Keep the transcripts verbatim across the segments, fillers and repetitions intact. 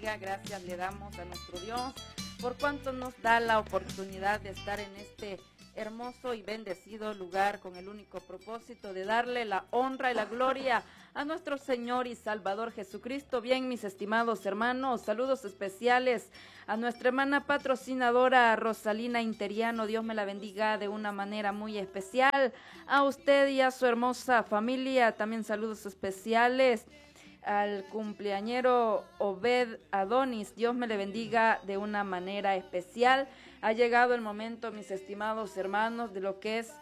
bendiga. Gracias le damos a nuestro Dios por cuanto nos da la oportunidad de estar en este hermoso y bendecido lugar con el único propósito de darle la honra y la gloria a nuestro Señor y Salvador Jesucristo. Bien, mis estimados hermanos, saludos especiales a nuestra hermana patrocinadora Rosalina Interiano. Dios me la bendiga de una manera muy especial. A usted y a su hermosa familia, también saludos especiales al cumpleañero Obed Adonis. Dios me le bendiga de una manera especial. Ha llegado el momento, mis estimados hermanos, de lo que es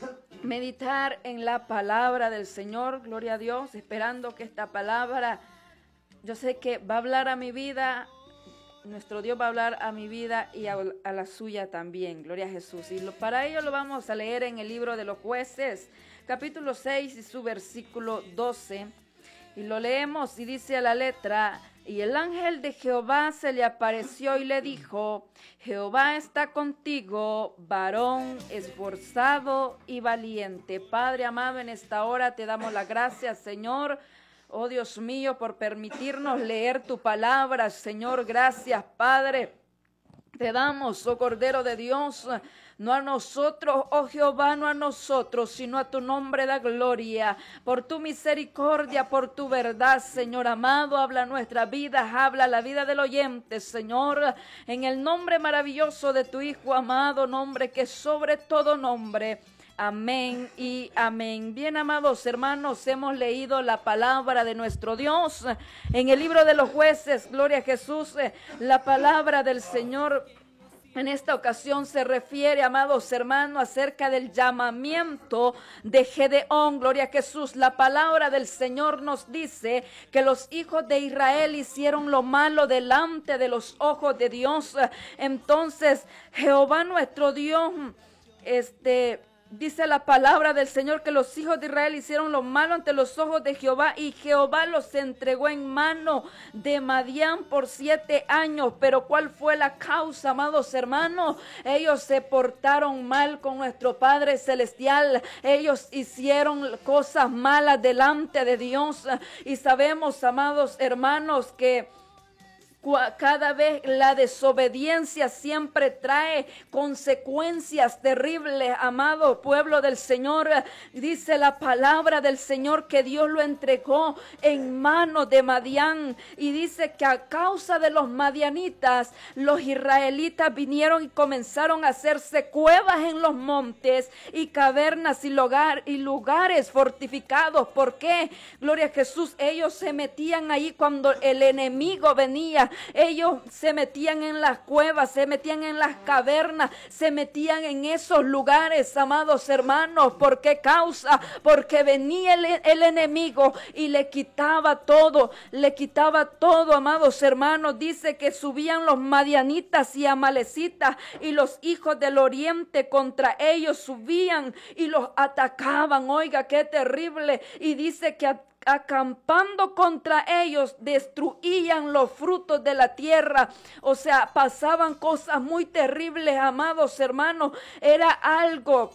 meditar en la palabra del Señor. Gloria a Dios, esperando que esta palabra, yo sé que va a hablar a mi vida, nuestro Dios va a hablar a mi vida y a, a la suya también. Gloria a Jesús. Y lo, para ello lo vamos a leer en el libro de los Jueces, capítulo seis y su versículo doce. Y lo leemos y dice a la letra: y el ángel de Jehová se le apareció y le dijo: Jehová está contigo, varón esforzado y valiente. Padre amado, en esta hora te damos las gracias, Señor, oh Dios mío, por permitirnos leer tu palabra, Señor. Gracias, Padre. Te damos, oh Cordero de Dios, no a nosotros, oh Jehová, no a nosotros, sino a tu nombre da gloria, por tu misericordia, por tu verdad, Señor amado. Habla nuestra vida, habla la vida del oyente, Señor, en el nombre maravilloso de tu Hijo amado, nombre que sobre todo nombre. Amén y amén. Bien, amados hermanos, hemos leído la palabra de nuestro Dios en el libro de los Jueces. Gloria a Jesús. La palabra del Señor en esta ocasión se refiere, amados hermanos, acerca del llamamiento de Gedeón. Gloria a Jesús. La palabra del Señor nos dice que los hijos de Israel hicieron lo malo delante de los ojos de Dios. Entonces, Jehová nuestro Dios, este... dice la palabra del Señor que los hijos de Israel hicieron lo malo ante los ojos de Jehová, y Jehová los entregó en mano de Madián por siete años. Pero ¿cuál fue la causa, amados hermanos? Ellos se portaron mal con nuestro Padre Celestial. Ellos hicieron cosas malas delante de Dios. Y sabemos, amados hermanos, que cada vez la desobediencia siempre trae consecuencias terribles, amado pueblo del Señor. Dice la palabra del Señor que Dios lo entregó en manos de Madián, y dice que a causa de los madianitas, los israelitas vinieron y comenzaron a hacerse cuevas en los montes y cavernas y, lugar, y lugares fortificados. ¿Por qué? Gloria a Jesús. Ellos se metían ahí cuando el enemigo venía. Ellos se metían en las cuevas, se metían en las cavernas, se metían en esos lugares, amados hermanos. ¿Por qué causa? Porque venía el, el enemigo y le quitaba todo, le quitaba todo, amados hermanos. Dice que subían los madianitas y amalecitas, y los hijos del oriente contra ellos subían y los atacaban. Oiga, qué terrible. Y dice que a acampando contra ellos, destruían los frutos de la tierra. O sea, pasaban cosas muy terribles, amados hermanos. Era algo,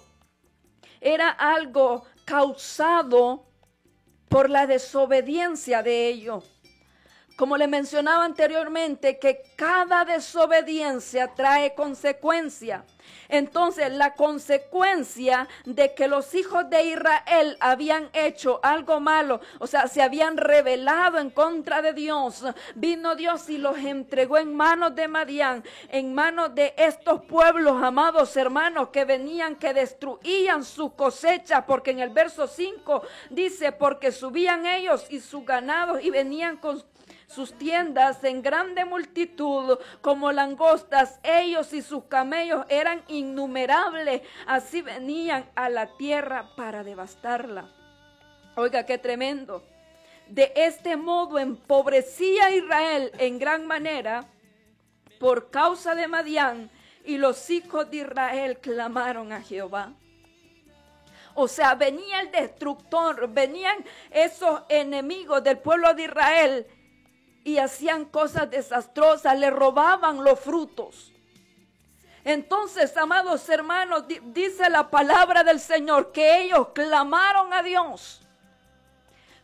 era algo causado por la desobediencia de ellos. Como le mencionaba anteriormente, que cada desobediencia trae consecuencia. Entonces, la consecuencia de que los hijos de Israel habían hecho algo malo, o sea, se habían rebelado en contra de Dios, vino Dios y los entregó en manos de Madián, en manos de estos pueblos, amados hermanos, que venían, que destruían sus cosechas, porque en el verso cinco dice: porque subían ellos y sus ganados y venían con sus tiendas en grande multitud como langostas. Ellos y sus camellos eran innumerables. Así venían a la tierra para devastarla. Oiga, qué tremendo. De este modo empobrecía a Israel en gran manera por causa de Madián, y los hijos de Israel clamaron a Jehová. O sea, venía el destructor, venían esos enemigos del pueblo de Israel y hacían cosas desastrosas, le robaban los frutos. Entonces, amados hermanos, dice la palabra del Señor que ellos clamaron a Dios.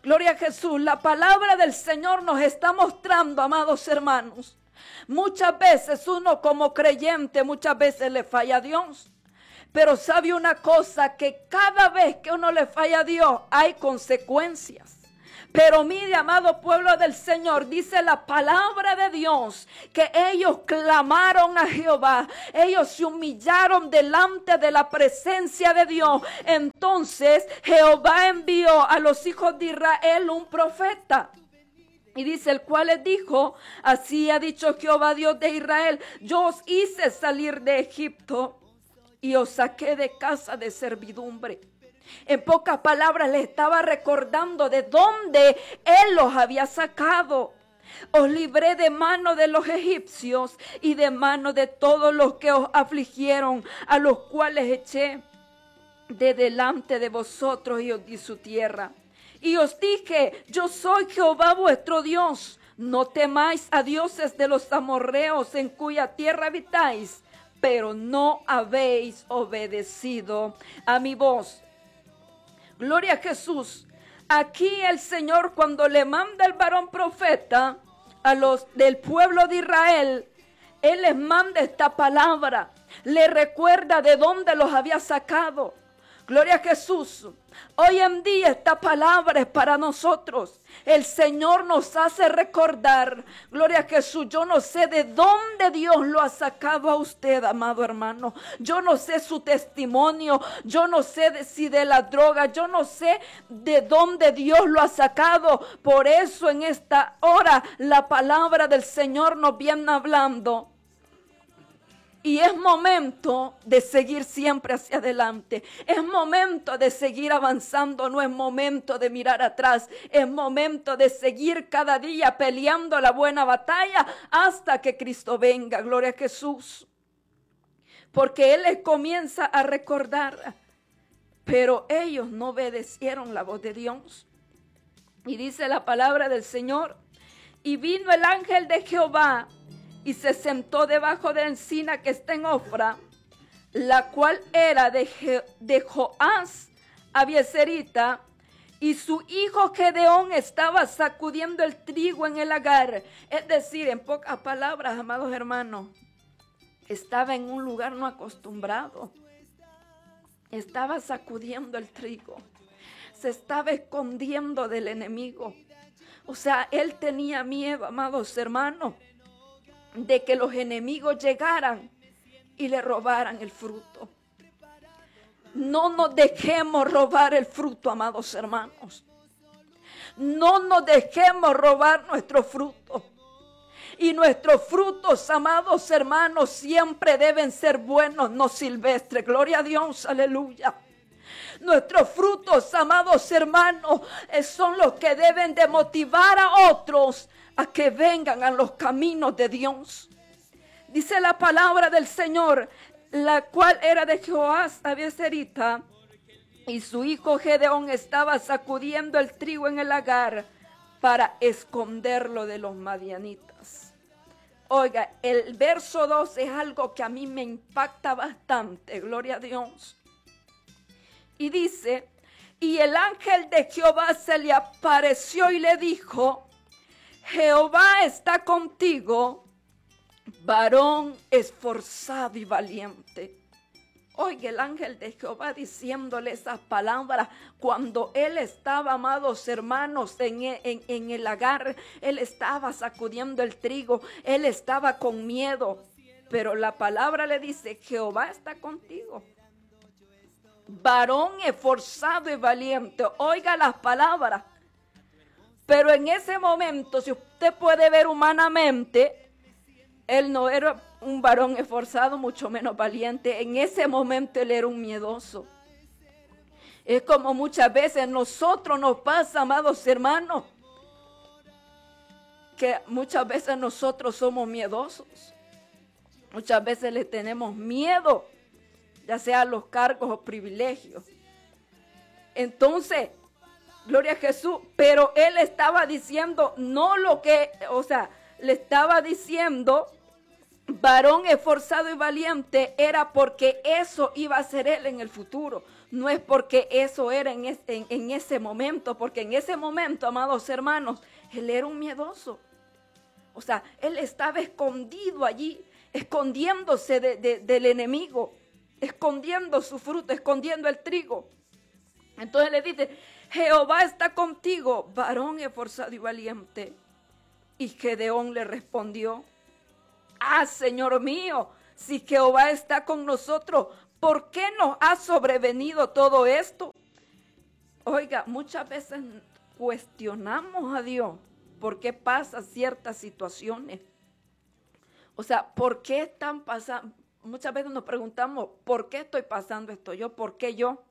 Gloria a Jesús. La palabra del Señor nos está mostrando, amados hermanos. Muchas veces uno como creyente, muchas veces le falla a Dios. Pero sabe una cosa, que cada vez que uno le falla a Dios hay consecuencias. Pero mire, amado pueblo del Señor, dice la palabra de Dios que ellos clamaron a Jehová. Ellos se humillaron delante de la presencia de Dios. Entonces Jehová envió a los hijos de Israel un profeta. Y dice, el cual les dijo, así ha dicho Jehová Dios de Israel, yo os hice salir de Egipto y os saqué de casa de servidumbre. En pocas palabras le estaba recordando de dónde Él los había sacado. Os libré de mano de los egipcios y de mano de todos los que os afligieron, a los cuales eché de delante de vosotros y os di su tierra. Y os dije, yo soy Jehová vuestro Dios. No temáis a dioses de los amorreos en cuya tierra habitáis, pero no habéis obedecido a mi voz. Gloria a Jesús. Aquí el Señor, cuando le manda el varón profeta a los del pueblo de Israel, Él les manda esta palabra. Le recuerda de dónde los había sacado. Gloria a Jesús. Hoy en día esta palabra es para nosotros. El Señor nos hace recordar. Gloria a Jesús. Yo no sé de dónde Dios lo ha sacado a usted, amado hermano. Yo no sé su testimonio. Yo no sé de, si de la droga. Yo no sé de dónde Dios lo ha sacado. Por eso en esta hora la palabra del Señor nos viene hablando. Y es momento de seguir siempre hacia adelante. Es momento de seguir avanzando. No es momento de mirar atrás. Es momento de seguir cada día peleando la buena batalla hasta que Cristo venga. Gloria a Jesús. Porque Él les comienza a recordar. Pero ellos no obedecieron la voz de Dios. Y dice la palabra del Señor. Y vino el ángel de Jehová y se sentó debajo de la encina que está en Ofra, la cual era de, Je- de Joás Abieserita, y su hijo Gedeón estaba sacudiendo el trigo en el lagar. Es decir, en pocas palabras, amados hermanos, estaba en un lugar no acostumbrado. Estaba sacudiendo el trigo. Se estaba escondiendo del enemigo. O sea, él tenía miedo, amados hermanos, de que los enemigos llegaran y le robaran el fruto. No nos dejemos robar el fruto, amados hermanos. No nos dejemos robar nuestro fruto. Y nuestros frutos, amados hermanos, siempre deben ser buenos, no silvestres. Gloria a Dios, aleluya. Nuestros frutos, amados hermanos, son los que deben de motivar a otros a que vengan a los caminos de Dios. Dice la palabra del Señor, la cual era de Joás Abieserita, y su hijo Gedeón estaba sacudiendo el trigo en el lagar para esconderlo de los madianitas. Oiga, el verso dos es algo que a mí me impacta bastante, gloria a Dios. Y dice, y el ángel de Jehová se le apareció y le dijo, Jehová está contigo, varón esforzado y valiente. Oiga, el ángel de Jehová diciéndole esas palabras cuando él estaba, amados hermanos, en, en, en el lagar. Él estaba sacudiendo el trigo, él estaba con miedo, pero la palabra le dice, Jehová está contigo, varón esforzado y valiente. Oiga las palabras. Pero en ese momento, si usted puede ver humanamente, él no era un varón esforzado, mucho menos valiente. En ese momento él era un miedoso. Es como muchas veces nosotros nos pasa, amados hermanos, que muchas veces nosotros somos miedosos. Muchas veces le tenemos miedo, ya sea a los cargos o privilegios. Entonces, gloria a Jesús, pero él estaba diciendo, no lo que, o sea, le estaba diciendo, varón esforzado y valiente, era porque eso iba a ser él en el futuro. no es porque eso era en, es, en, en ese momento, porque en ese momento, amados hermanos, él era un miedoso. O sea, él estaba escondido allí, escondiéndose de, de, del enemigo, escondiendo su fruto, escondiendo el trigo. Entonces le dice, Jehová está contigo, varón esforzado y valiente. Y Gedeón le respondió, ah, Señor mío, si Jehová está con nosotros, ¿por qué nos ha sobrevenido todo esto? Oiga, muchas veces cuestionamos a Dios por qué pasan ciertas situaciones. O sea, ¿por qué están pasando? Muchas veces nos preguntamos, ¿por qué estoy pasando esto yo? ¿Por qué yo?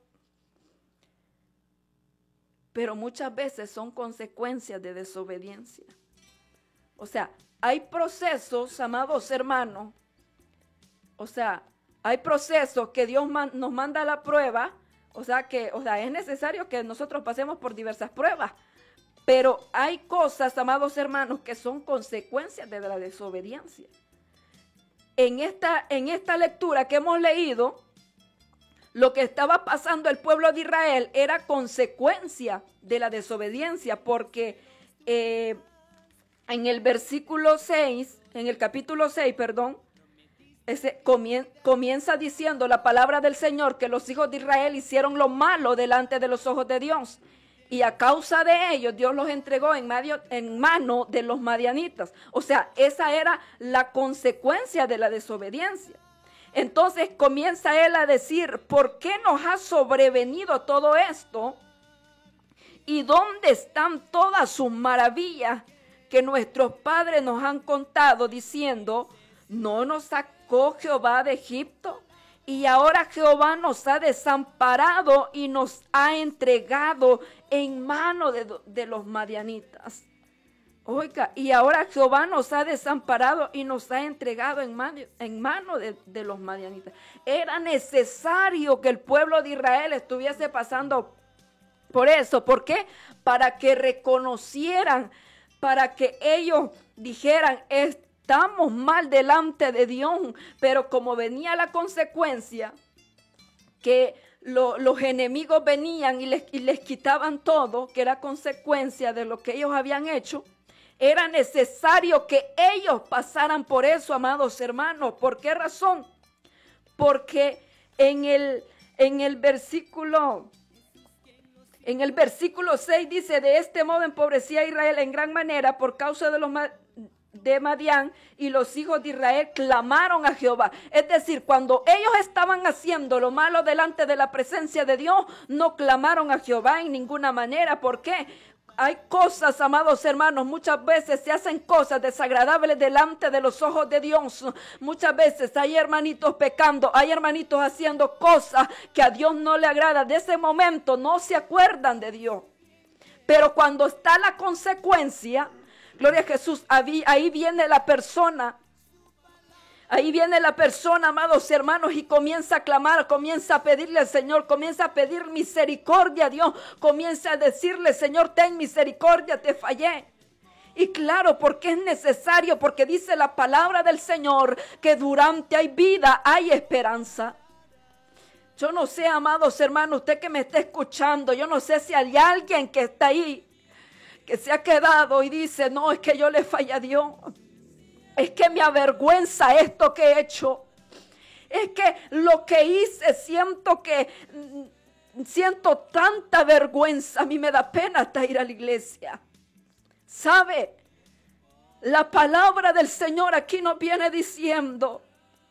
Pero muchas veces son consecuencias de desobediencia. O sea, hay procesos, amados hermanos, o sea, hay procesos que Dios man, nos manda a la prueba, o sea, que o sea, es necesario que nosotros pasemos por diversas pruebas, pero hay cosas, amados hermanos, que son consecuencias de la desobediencia. En esta, en esta lectura que hemos leído, lo que estaba pasando el pueblo de Israel era consecuencia de la desobediencia, porque eh, en el versículo seis, en el capítulo seis, perdón, ese comien, comienza diciendo la palabra del Señor que los hijos de Israel hicieron lo malo delante de los ojos de Dios. Y a causa de ellos, Dios los entregó en, medio, en mano de los madianitas. O sea, esa era la consecuencia de la desobediencia. Entonces comienza él a decir, ¿por qué nos ha sobrevenido todo esto? ¿Y dónde están todas sus maravillas que nuestros padres nos han contado diciendo, no nos sacó Jehová de Egipto? Y ahora Jehová nos ha desamparado y nos ha entregado en mano de, de los madianitas. Oiga, y ahora Jehová nos ha desamparado y nos ha entregado en mano, en mano de, de los madianitas. Era necesario que el pueblo de Israel estuviese pasando por eso. ¿Por qué? Para que reconocieran, para que ellos dijeran, estamos mal delante de Dios. Pero como venía la consecuencia, que lo, los enemigos venían y les, y les quitaban todo, que era consecuencia de lo que ellos habían hecho, era necesario que ellos pasaran por eso, amados hermanos. ¿Por qué razón? Porque en el, en el versículo, en el versículo seis dice, de este modo empobrecía a Israel en gran manera por causa de los de Madián, y los hijos de Israel clamaron a Jehová. Es decir, cuando ellos estaban haciendo lo malo delante de la presencia de Dios, no clamaron a Jehová en ninguna manera. ¿Por qué? Hay cosas, amados hermanos, muchas veces se hacen cosas desagradables delante de los ojos de Dios. Muchas veces hay hermanitos pecando, hay hermanitos haciendo cosas que a Dios no le agrada. De ese momento no se acuerdan de Dios. Pero cuando está la consecuencia, gloria a Jesús, ahí, ahí viene la persona. Ahí viene la persona, amados hermanos, y comienza a clamar, comienza a pedirle al Señor, comienza a pedir misericordia a Dios, comienza a decirle, Señor, ten misericordia, te fallé. Y claro, porque es necesario, porque dice la palabra del Señor, que durante hay vida, hay esperanza. Yo no sé, amados hermanos, usted que me está escuchando, yo no sé si hay alguien que está ahí, que se ha quedado y dice, no, es que yo le fallé a Dios. Es que me avergüenza esto que he hecho. Es que lo que hice, siento que, siento tanta vergüenza. A mí me da pena hasta ir a la iglesia. ¿Sabe? La palabra del Señor aquí nos viene diciendo,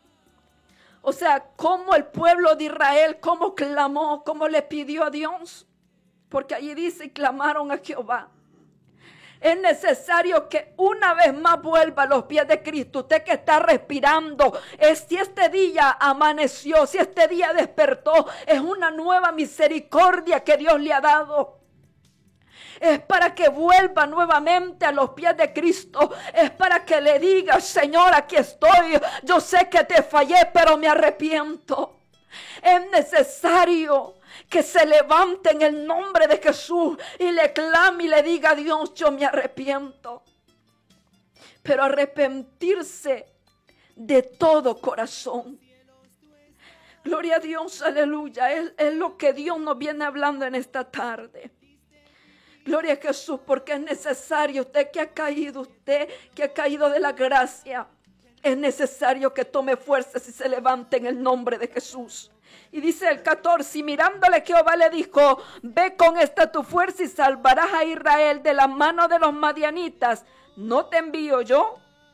o sea, cómo el pueblo de Israel, cómo clamó, cómo le pidió a Dios. Porque allí dice, clamaron a Jehová. Es necesario que una vez más vuelva a los pies de Cristo. Usted que está respirando, es, si este día amaneció, si este día despertó, es una nueva misericordia que Dios le ha dado. Es para que vuelva nuevamente a los pies de Cristo. Es para que le diga, Señor, aquí estoy. Yo sé que te fallé, pero me arrepiento. Es necesario que se levante en el nombre de Jesús y le clame y le diga a Dios, yo me arrepiento. Pero arrepentirse de todo corazón. Gloria a Dios, aleluya. Es, es lo que Dios nos viene hablando en esta tarde. Gloria a Jesús, porque es necesario, usted que ha caído, usted que ha caído de la gracia, es necesario que tome fuerzas y se levante en el nombre de Jesús. Y dice el catorce, y mirándole Jehová le dijo, ve con esta tu fuerza y salvarás a Israel de la mano de los madianitas. ¿No te envío yo?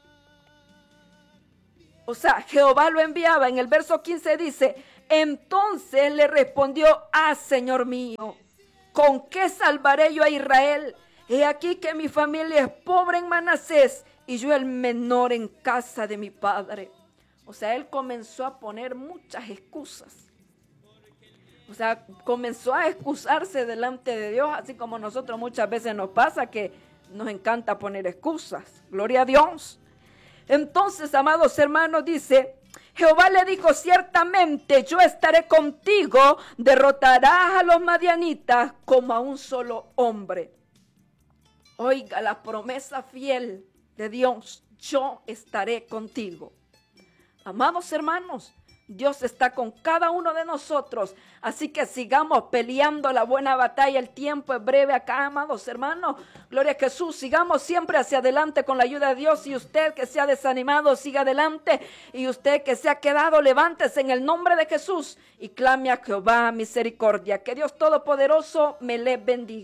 O sea, Jehová lo enviaba. En el verso quince dice, entonces le respondió, ah, Señor mío, ¿con qué salvaré yo a Israel? He aquí que mi familia es pobre en Manasés y yo el menor en casa de mi padre. O sea, él comenzó a poner muchas excusas. O sea, comenzó a excusarse delante de Dios, así como nosotros muchas veces nos pasa que nos encanta poner excusas. Gloria a Dios. Entonces, amados hermanos, dice, Jehová le dijo, ciertamente yo estaré contigo, derrotarás a los madianitas como a un solo hombre. Oiga la promesa fiel de Dios, yo estaré contigo. Amados hermanos, Dios está con cada uno de nosotros, así que sigamos peleando la buena batalla, el tiempo es breve acá, amados hermanos, gloria a Jesús, sigamos siempre hacia adelante con la ayuda de Dios, y usted que se ha desanimado, siga adelante, y usted que se ha quedado, levántese en el nombre de Jesús, y clame a Jehová misericordia, que Dios Todopoderoso me le bendiga.